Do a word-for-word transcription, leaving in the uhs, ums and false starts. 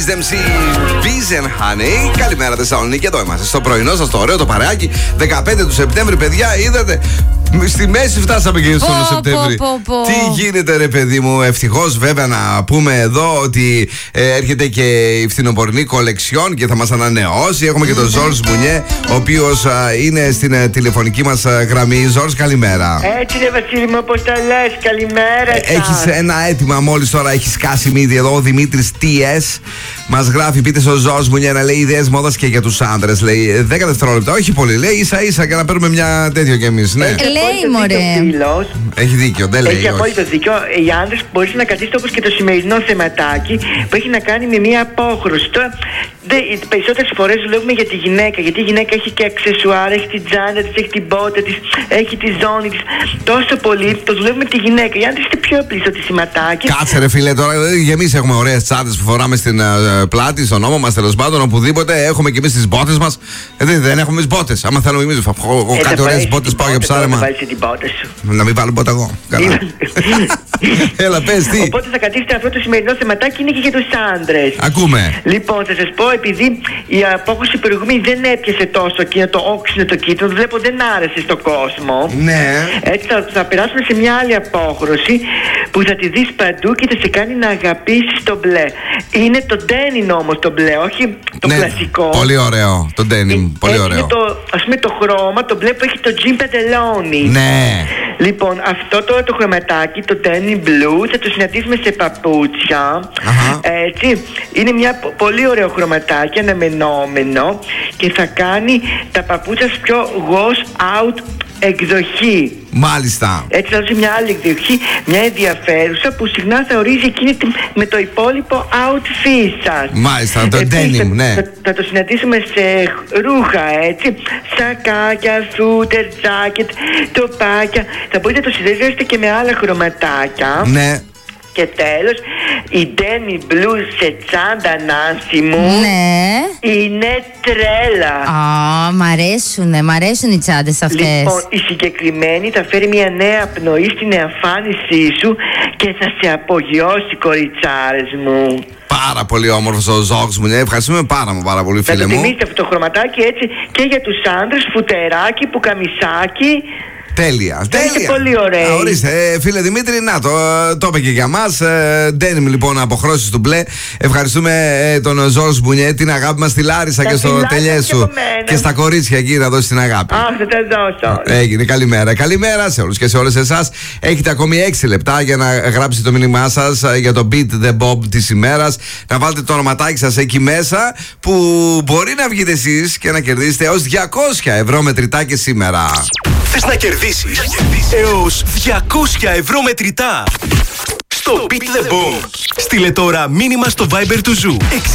Wiz εμ σι, Bees and Honey. Καλημέρα Θεσσαλονίκη, εδώ είμαστε στο πρωινό σας το ωραίο το παρεάκι. δεκαπέντε του Σεπτέμβρη, παιδιά, είδατε. Στη μέση φτάσαμε και στον oh, Σεπτέμβρη. Oh, oh, oh. Τι γίνεται, ρε παιδί μου. Ευτυχώς, βέβαια, να πούμε εδώ ότι ε, έρχεται και η φθινοπορεινή κολεξιόν και θα μας ανανεώσει. Έχουμε και τον Ζορζ Μπουνιέ, ο οποίος ε, είναι στην ε, τηλεφωνική μας ε, γραμμή. Ζορζ, καλημέρα. Έτσι, ρε Βασίλη μου, όπως τα λες, καλημέρα. Ε, έχεις ένα αίτημα μόλις τώρα, έχει σκάσει μύδι εδώ. Ο Δημήτρης τι ες μας γράφει: πείτε στο Ζορζ Μπουνιέ να λέει ιδέες μόδας και για τους άντρες. Λέει δέκα δευτερόλεπτα, όχι πολύ. Λέει ίσα ίσα και να παίρνουμε μια τέτοιο κι εμείς. Ναι. Λέει, μωρέ. Έχει δίκιο, δεν λέει. Έχει απόλυτο δίκιο. Οι άντρες μπορείς να κρατήσετε όπως και το σημερινό θεματάκι που έχει να κάνει με μια απόχρωση. Τώρα, οι περισσότερες φορές δουλεύουμε για τη γυναίκα. Γιατί η γυναίκα έχει και αξεσουάρ, έχει την τζάντα της, έχει την πότα της, έχει τη ζώνη της. Τόσο πολύ το δουλεύουμε τη γυναίκα. Οι άντρες είναι πιο απλή στο σηματάκι. Κάτσε, ρε φίλε, τώρα και εμείς έχουμε ωραίες τσάντες που φοράμε στην uh, πλάτη, στον ώμο μας, τέλος πάντων, οπουδήποτε. Έχουμε και εμείς τις μπότες μας. Ε, δεν, δεν έχουμε εμείς μπότες. Άμα θέλουμε εμείς, έχω κάτι ωραίες μπότες, πάω για ψάρεμα. Να μην βάλω μπότα εγώ. Καλά. Έλα, πες τι. Οπότε θα κρατήσετε αυτό το σημερινό θεματάκι, είναι και για τους άντρες. Ακούμε. Λοιπόν, θα σας πω, επειδή η απόκρουση προηγούμενη δεν έπιασε τόσο εκείνο το όξινο το κίτρινο, βλέπω δεν άρεσε στον κόσμο. Ναι. Έτσι θα, θα περάσουμε σε μια άλλη απόχρωση που θα τη δεις παντού και θα σε κάνει να αγαπήσεις το μπλε. Είναι το denim όμως το μπλε, όχι το ναι, κλασικό. Πολύ ωραίο το denim, ε, πολύ ωραίο. Είναι το, ας πούμε, το χρώμα, το μπλε που έχει το jean παντελόνι. Ναι. Λοιπόν, αυτό τώρα το χρωματάκι, το denim blue, θα το συναντήσουμε σε παπούτσια. Αχα. Έτσι, είναι μια πολύ ωραίο χρωματάκι, αναμενόμενο και θα κάνει τα παπούτσια πιο wash out εκδοχή. Μάλιστα. Έτσι θα δώσει μια άλλη εκδοχή, μια ενδιαφέρουσα που συχνά θα ορίζει εκείνη με το υπόλοιπο outfit σας. Μάλιστα, το επίσης, denim, ναι. Θα, θα το συναντήσουμε σε ρούχα, έτσι. Σακάκια, σούτερ, τζάκετ, τοπάκια. Θα μπορείτε να το συνδέσετε και με άλλα χρωματάκια. Ναι. Και τέλος, η denim blue σε τσάντα, Νάνση μου, ναι, είναι τρέλα. Α, μ' αρέσουνε, μ' αρέσουν οι τσάντες αυτές. Λοιπόν, η συγκεκριμένη θα φέρει μια νέα πνοή στην εμφάνισή σου και θα σε απογειώσει, κοριτσάρες μου. Πάρα πολύ όμορφος ο Ζόξ μου. Ευχαριστούμε πάρα, πάρα πολύ, φίλε μου. Θα το τιμήσετε αυτό το χρωματάκι έτσι και για τους άντρες, φουτεράκι, πουκαμισάκι. Τέλεια, τέλεια. Είναι πολύ ωραία. Ορίστε, ε, φίλε Δημήτρη, να το, το είπε και για μας. Ε, denim λοιπόν, αποχρώσεις του μπλε. Ευχαριστούμε ε, τον Ζορζ Μπουνιέ, την αγάπη μας στη Λάρισα τα και στο τελιέ σου. Και στα κορίτσια εκεί να δώσει την αγάπη. Α, θα τα δώσω. Έγινε, καλημέρα. Καλημέρα σε όλους και σε όλες εσάς. Έχετε ακόμη έξι λεπτά για να γράψετε το μήνυμά σας για το Beat the Bob της ημέρας. Να βάλετε το ονοματάκι σας εκεί μέσα που μπορεί να βγείτε εσείς και να κερδίσετε έως διακόσια ευρώ μετρητά και σήμερα. Θες να κερδίσεις έως διακόσια ευρώ μετρητά στο Beat the Boom? Στείλε τώρα μήνυμα στο Viber του Ζου